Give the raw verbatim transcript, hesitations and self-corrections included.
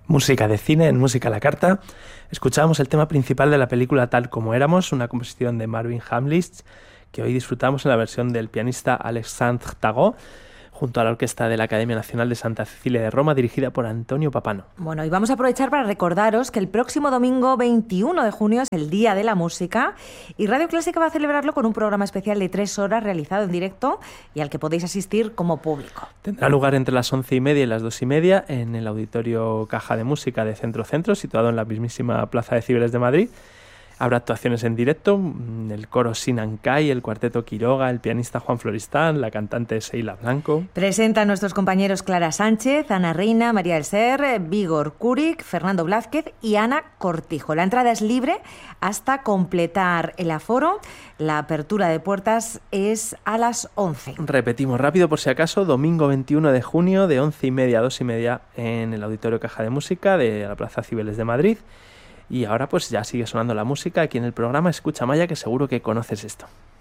Música de cine en Música a la Carta. Escuchábamos el tema principal de la película Tal como éramos, una composición de Marvin Hamlisch, que hoy disfrutamos en la versión del pianista Alexandre Tagot, junto a la Orquesta de la Academia Nacional de Santa Cecilia de Roma, dirigida por Antonio Papano. Bueno, y vamos a aprovechar para recordaros que el próximo domingo veintiuno de junio es el Día de la Música y Radio Clásica va a celebrarlo con un programa especial de tres horas realizado en directo y al que podéis asistir como público. Tendrá lugar entre las once y media y las dos y media en el Auditorio Caja de Música de Centro Centro, situado en la mismísima Plaza de Cibeles de Madrid. Habrá actuaciones en directo, el coro Sinan Kai, el cuarteto Quiroga, el pianista Juan Floristán, la cantante Seila Blanco. Presentan nuestros compañeros Clara Sánchez, Ana Reina, María El Ser, Vígor Kurik, Fernando Blázquez y Ana Cortijo. La entrada es libre hasta completar el aforo. La apertura de puertas es a las once. Repetimos rápido por si acaso, domingo veintiuno de junio de once y media a dos y media en el Auditorio Caja de Música de la Plaza Cibeles de Madrid. Y ahora pues ya sigue sonando la música aquí en el programa Escucha Maya, que seguro que conoces esto.